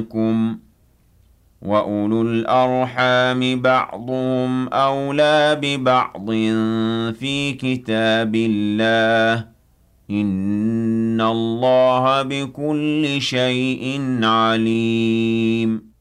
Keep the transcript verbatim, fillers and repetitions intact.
منكم وَأُولُو الْأَرْحَامِ بَعْضُهُمْ أَوْلَىٰ بِبَعْضٍ فِي كِتَابِ اللَّهِ ۗ إِنَّ اللَّهَ بِكُلِّ شَيْءٍ عَلِيمٌ